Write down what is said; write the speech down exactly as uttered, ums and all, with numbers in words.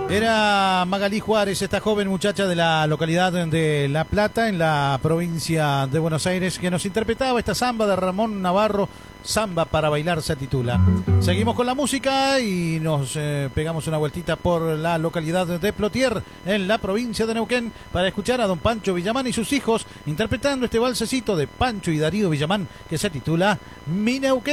Era Magalí Juárez, esta joven muchacha de la localidad de La Plata, en la provincia de Buenos Aires, que nos interpretaba esta samba de Ramón Navarro. Samba para bailar se titula. Seguimos con la música y nos eh, pegamos una vueltita por la localidad de Plotier, en la provincia de Neuquén, para escuchar a don Pancho Villamán y sus hijos interpretando este balsecito de Pancho y Darío Villamán, que se titula Mi Neuquén.